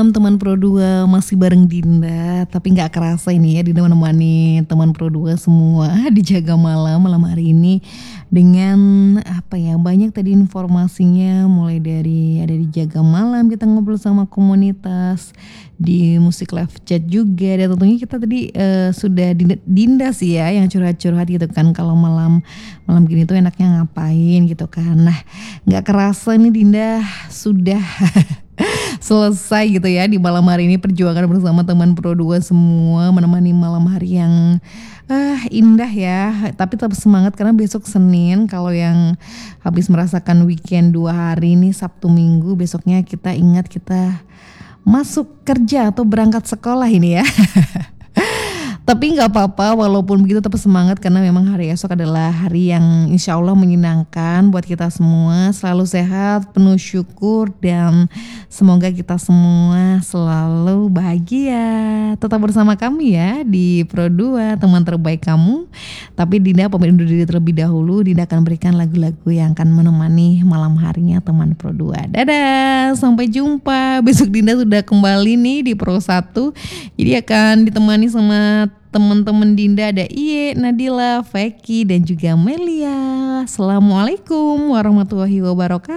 malam teman Pro 2, masih bareng Dinda. Tapi nggak kerasa ini ya, Dinda menemani teman Pro 2 semua di Jaga malam hari ini. Dengan banyak tadi informasinya, mulai dari ada di Jaga Malam kita ngobrol sama komunitas, di musik live chat juga. Dan tentunya kita tadi sudah Dinda sih ya yang curhat-curhat gitu kan, kalau malam gini tuh enaknya ngapain gitu kan. Nah, nggak kerasa nih Dinda sudah selesai gitu ya di malam hari ini, perjuangan bersama teman Pro 2 semua, menemani malam hari yang indah ya. Tapi tetap semangat karena besok Senin, kalau yang habis merasakan weekend 2 hari ini, Sabtu Minggu, besoknya kita ingat kita masuk kerja atau berangkat sekolah ini ya. Tapi nggak apa-apa, walaupun begitu tetap semangat karena memang hari esok adalah hari yang insya Allah menyenangkan buat kita semua. Selalu sehat, penuh syukur, dan semoga kita semua selalu bahagia. Tetap bersama kami ya di Pro 2, teman terbaik kamu. Tapi Dinda pamit undur diri terlebih dahulu. Dinda akan berikan lagu-lagu yang akan menemani malam harinya teman Pro 2. Dadah, sampai jumpa. Besok Dinda sudah kembali nih di Pro 1. Jadi akan ditemani sama teman-teman Dinda, ada Iye, Nadila, Feki, dan juga Melia. Assalamualaikum warahmatullahi wabarakatuh.